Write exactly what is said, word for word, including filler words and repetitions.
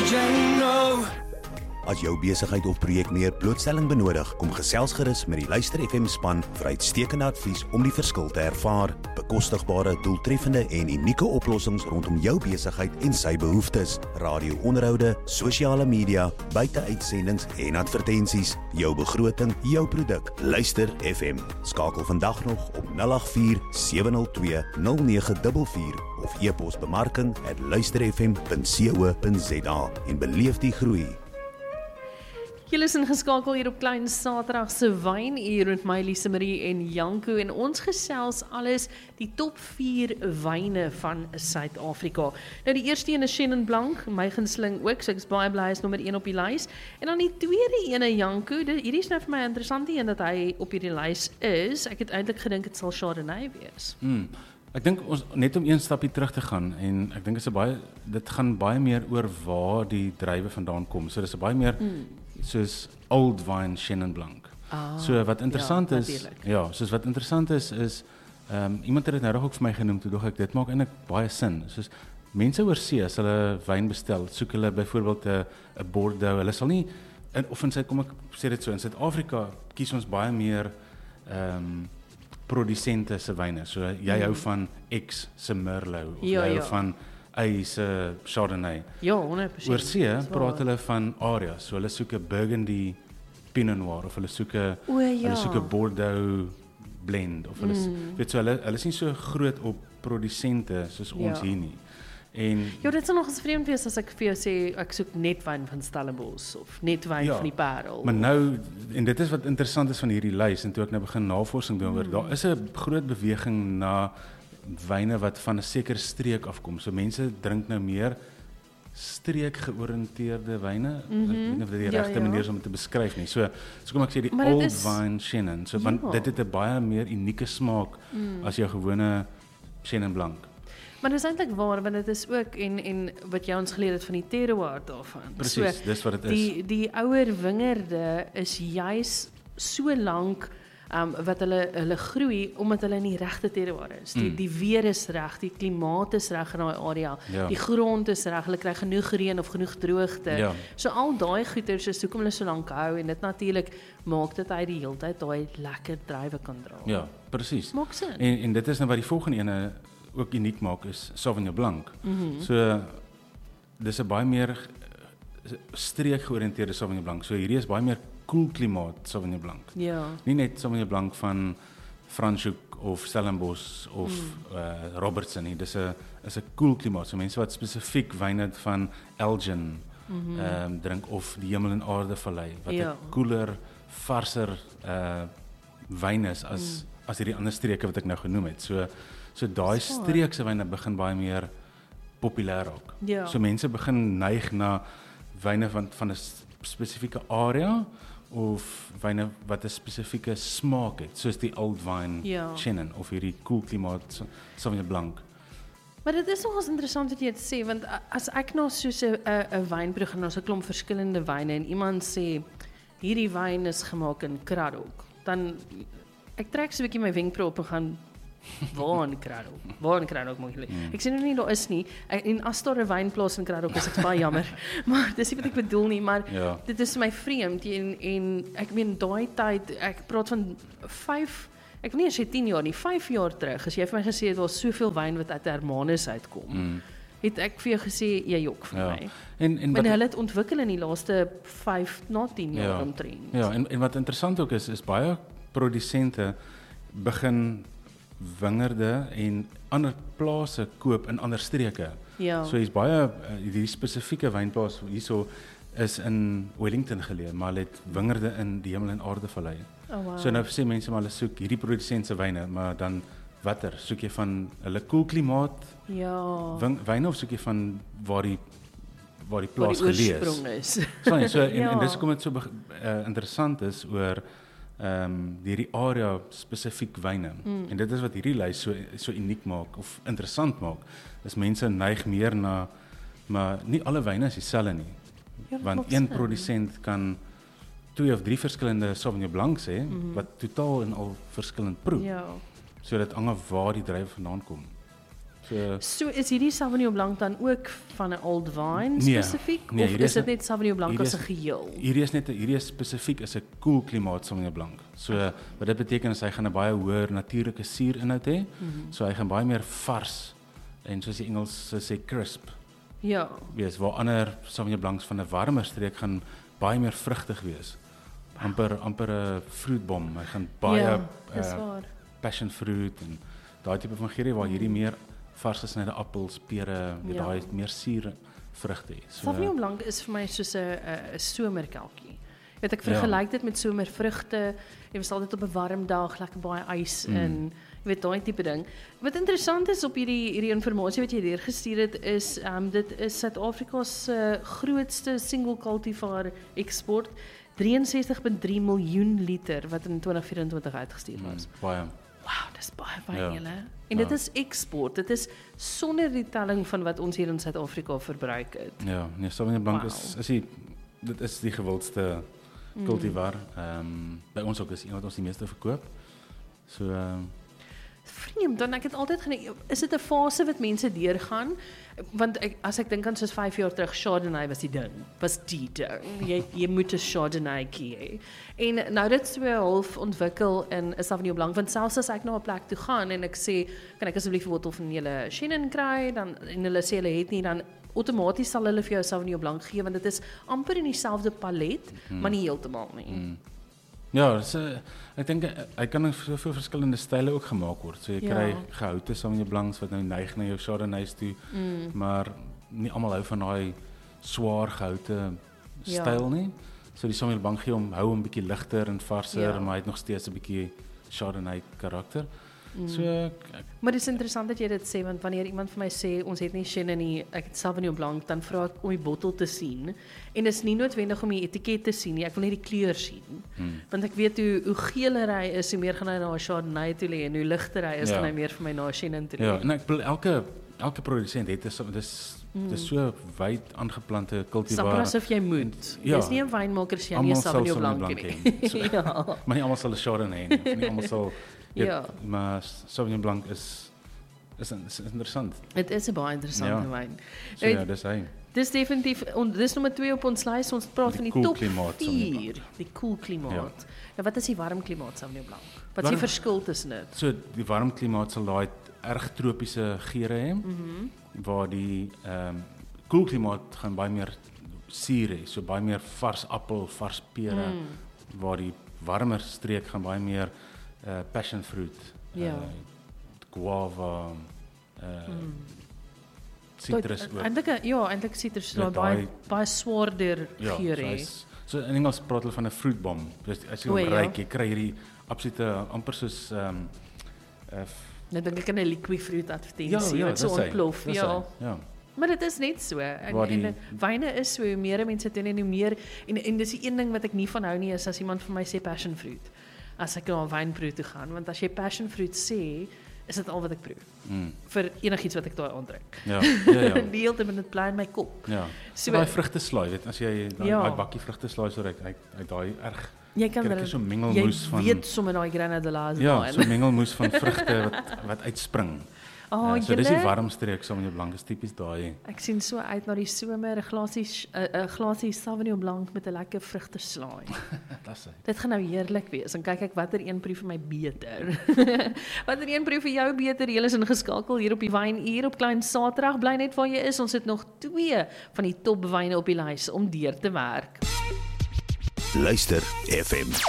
J no. As jou besigheid of projek meer blootstelling benodig, kom gesels gerus met die Luister F M span vir uitstekende advies om die verskil te ervaar. Bekostigbare, doeltreffende en unieke oplossings rondom jou besigheid en sy behoeftes. Radio-onderhoude, sosiale media, buite-uitsendings en advertensies. Jou begroting, jou produk. Luister F M. Skakel vandag nog op nul agt vier sewe nul twee nul nege vier vier of e-pos bemarking at luisterfm punt co punt za en beleef die groei. Julle is ingeskakel hier op Klein Saterdag se wyn hier met my Lise Marie en Janko en ons gesels alles die top vier wyne van Suid-Afrika. Nou die eerste een is Chenin Blanc, my gunsteling ook, so ek is baie bly hy is nommer een op die lys. En dan die tweede ene Janko, hierdie is nou vir my interessant een dat hy op hierdie lys is. Ek het eintlik gedink dit sal Chardonnay wees. Hmm. Ek dink ons net om een stapie terug te gaan en ek dink is 'n baie dit gaan baie meer oor waar die druiwe vandaan kom. So dis 'n baie meer mm. soos old wine Chenin Blanc. Ah, so wat interessant ja, is, natuurlijk. ja, soos wat interessant is is ehm um, iemand het dit nou reg ook vir my genoem toe dog ek dit maak eintlik baie sin. Soos mense oor see as hulle wyn bestel, soek hulle byvoorbeeld 'n 'n Bordeaux. Hulle sal nie in of in sy kom ek sê dit so in Suid-Afrika kies ons baie meer ehm um, produsente se wyne. So jy hou van X se Merlot of ja, jy hou ja. van Y se Chardonnay. Ja, honderd persent. Oor see praat hulle van areas. So hulle soek 'n Burgundy Pinot Noir of hulle soek 'n o, ja. hulle soek 'n Bordeaux blend of hulle mm. weet so hulle hulle is nie so groot op produsente soos ons ja. hier nie. En ja, dit sal nog eens vreemd wees as ek vir jou sê ek soek net wyn van Stellenbosch of net wyn ja, van die Parel. Maar nou en dit is wat interessant is van hierdie lys en toe ek nou begin navorsing doen oor mm. daar is 'n groot beweging na wyne wat van 'n sekere streek afkom. So mense drink nou meer streekgeoriënteerde wyne. Mm-hmm. Ek weet nie of dit die ja, regte ja. manier is om dit te beskryf nie. So so kom ek sê die maar old is, wine Chenin. So want ja. dit het 'n baie meer unieke smaak mm. as jou gewone Chenin Blanc. Maar dit is eintlik waar, want dit is ook, en, en wat jy ons geleer het van die terroir daarvan. Presies, so, dis wat dit is. Die, die ouer wingerde is juis so lank um, wat hulle, hulle groei, omdat hulle in die regte terroir is. Die, mm. die weer is reg, die klimaat is reg in daai area, ja. die grond is reg, hulle kry genoeg reën of genoeg droogte. Ja. So al daai goeters is hoekom hulle so lank hou, en dit natuurlik maak dit hy die hele tyd daai lekker druiwe kan dra. Ja, presies. Maak sin. En, en dit is nou wat die volgende ene ook uniek maak is Sauvignon Blanc. Mm-hmm. So dis 'n baie meer streek georiënteerde Sauvignon Blanc. So hierdie is baie meer koel klimaat Sauvignon Blanc. Ja. Nie net Sauvignon Blanc van Franschhoek of Stellenbosch of mm. uh, Robertson nie. Dis 'n is 'n koel klimaat. So mense wat spesifiek wyne van Elgin mm-hmm. um, drink of die Hemel en Aarde Vallei wat 'n ja. koeler, varser uh, wyn is as mm. as hierdie ander streke wat ek nou genoem het. So So daai streekse wyne begin baie meer populêr raak. Ja. So mense begin neig na wyne van van 'n spesifieke area of wyne wat 'n spesifieke smaak het, soos die old wine ja. Chenin of hierdie koel klimaat Sauvignon Blanc. Maar dit is nogals interessant wat jy het sê, want as ek nou soos 'n 'n wynproe gaan, ons 'n klomp verskillende wyne en iemand sê hierdie wyn is gemaak in Kraddock, dan ek trek so 'n bietjie my wenkbrauw op en gaan waar in Kraddock? Waar in Kraddock moet jy? Mm. Ek sê nou nie daar is nie. En as daar 'n wynplaas in Kraddock is, ek baie jammer. Maar dis nie wat ek bedoel nie, maar ja. dit is my vreemd en en ek meen daai tyd, ek praat van vyf, ek wil nie sê tien jaar nie, vyf jaar terug, as jy vir my gesê het daar was soveel wyn wat uit Hermanus uitkom. Mm. Het ek vir jou gesê jy jok vir ja. my. En en wat hulle het ontwikkel in die laaste vyf na tien jaar ja. omtrent. Ja, en en wat interessant ook is, is baie produsente begin wingerde en ander plase koop in ander streke. Ja. So hier's baie uh, hierdie spesifieke wynplaas hierso is in Wellington geleë, maar hulle het wingerde in die Hemel en Aarde Vallei. Oh, wow. So nou sê mense maar hulle soek hierdie produsent se wyne, maar dan watter? Soek jy van hulle koel klimaat? Ja. Wyne of soek jy van waar die waar die plaas geleë is? So, so en, ja. en dis hoekom dit so uh, interessant is oor ehm um, hierdie area spesifiek wyne. Mm. En dit is wat hierdie lys so so uniek maak of interessant maak. Is mense neig meer na maar nie alle wyne is dieselfde nie. Ja, want een produsent kan twee of drie verskillende Sauvignon Blancs hê mm-hmm. wat totaal en al verskillend proe. Ja. So dit hang af waar die druiwe vandaan kom. So So is hierdie Sauvignon Blanc dan ook van 'n old vine Nee, spesifiek nee, of hierdie is is dit een- net Sauvignon Blanc hierdie as 'n is- geheel? hierdie is net 'n- hierdie is spesifiek is 'n koel klimaat Sauvignon Blanc. So wat dit beteken is hy gaan 'n baie hoër natuurlike suurinhoud hê. Mhm. So hy gaan baie meer vars en soos die Engels sê crisp Ja. wees, waar ander Sauvignon Blancs van 'n warmer streek gaan baie meer vrugtig wees. Amper amper 'n fruitbom. Hy gaan baie ja, dis uh, waar. passion fruit en daai tipe van geurie waar hierdie meer vars gesnyde appels, pere, Ja. daai meer suur vrugte het. So Sauvignon Blanc is vir my soos 'n 'n somerkelkie. Weet ek vergelyk dit met somervrugte. Jy was altyd op 'n warm dag, lekker baie ys Mm. in. Jy weet daai tipe ding. Wat interessant is op hierdie hierdie inligting wat jy hier gestuur het is ehm um, dit is Suid-Afrika se grootste single cultivar eksport, drieënsestig komma drie miljoen liter wat in twintig vyf-en-twintig uitgestuur mm, was. baie. Wow, dis baie baie Ja. julle. En dit Ja. is eksport. Dit is sonder die telling van wat ons hier in Suid-Afrika verbruik het. Ja, nee, Sauvignon Blanc Wauw. is is die dit is die gewildste cultivar. Ehm um, by ons ook is een wat ons die meeste verkoop. So ehm um, Vreemd, dan ek het altyd gedink, is dit 'n fase wat mense deurgaan? Want ek, as ek dink aan soos vyf jaar terug, Chardonnay was die ding, was die ding. Jy jy moet 'n Chardonnay hê. En nou dit so half ontwikkel in 'n Sauvignon Blanc, want selfs as ek na 'n plek toe gaan en ek sê, kan ek asseblief 'n bottel van julle Chenin kry, dan en hulle sê hulle het nie, dan outomaties sal hulle vir jou Sauvignon Blanc gee want dit is amper in dieselfde palet, mm. maar nie heeltemal nie. mm. Ja, dis uh, ek dink uh, hy kan in soveel verskillende style ook gemaak word. So jy Ja. kry gehoute Sauvignon Blancs wat nou neig na jou Chardonnays toe, Mm. maar nie almal hou van daai swaar gehoute Ja. styl nie. So die Sauvignon Blanc gee hom hou hom bietjie ligter en varser, Ja. maar hy het nog steeds 'n bietjie Chardonnay karakter. Mm. So ek, Maar dit is interessant dat jy dit sê, want wanneer iemand vir my sê, ons het nie Chenin nie, ek het Sauvignon Blanc, dan vra ek om die bottel te sien. En dit is nie noodwendig om die etiket te sien nie, ek wil net die kleur sien. hmm. Want ek weet hoe, hoe geler hy is, hoe meer gaan hy na 'n Chardonnay toe lê, en hoe ligter hy is, Ja. gaan hy meer vir my na 'n Chenin toe lê. Ja, en ek bedoel elke elke produsent het dis dis Mm. dis so wyd aangeplante Amper kultivar. asof jy moet. Ja. Jy's nie 'n wynmaker as jy nie 'n Almal sal Sauvignon Sauvignon Blanc Blanc het hê. nie. Ja. Maar nie almal sal 'n Chardonnay hê nie. of Nie almal sal weet, Ja. maar Sauvignon Blanc is is, is interessant. Dit is 'n baie interessante Ja. wyn. So ja, dis hy. Dis definitief, on, dis nommer twee op ons lys, ons praat Die van die koel top klimaat Sauvignon vier, die koel klimaat. Ja. Nou wat is die warm klimaat Sauvignon Blanc? Wat is die Warm- verskil tussen dit? So die warm klimaat sal daai erg tropiese geure hê, Mhm. Mm waar die ehm um, koel klimaat gaan baie meer suur hê, so baie meer vars appel, vars pere, Mm. waar die warmer streek gaan baie meer uh, passion fruit, Ja. uh, guava, uh, Mm. citrus ook. Eintlik ja, eintlik sitrus Ja, so baie daai- baie swaarder Ja, geur so, hê. hy's- so in Engels praat hulle van 'n fruitbom. Dus as jy O, hom ja. ruik, jy kry hierdie absolute amper soos ehm um, uh, Nou dink ek aan 'n liquifruit ja, advertensie ja, wat so dis hy, ontplof. dis Ja. hy, ja. Maar dit is net so. En, Waar die- en wyne is so, hoe meer mense doen en hoe meer en en dis die een ding wat ek nie van hou nie is as iemand vir my sê passion fruit. As ek na 'n wynproe toe gaan, want as jy passion fruit sê, is dit al wat ek proe Mm, vir enigiets wat ek daai aandruk. ja, ja, ja. Die hele tyd met dit bly in my kop. Ja. So- So daai vrugteslaai, weet as jy daai Ja. daai bakkie vrugteslaai so ryk, hy hy daai erg Jy kan kry er- jy so mengelmoes jy van weet sommer daai granulaas ja, daarin. so mengelmoes van vrugte wat wat uitspring. Oh, Ja, so dis die julle- warm streek Sauvignon Blanc is tipies daai. Ek sien so uit na die somer, 'n glasie sh- 'n uh, glasie Sauvignon Blanc met 'n lekker vrugteslaai. Dis hy. Dit gaan nou heerlik wees. Dan kyk ek watter een proe vir my beter. Watter een proe vir jou beter? Julle is ingeskakel hier op die Wynuur op Klein Saterdag. Bly net waar jy is. Ons het nog twee van die topwyne op die lys om deur te werk. Luister F M.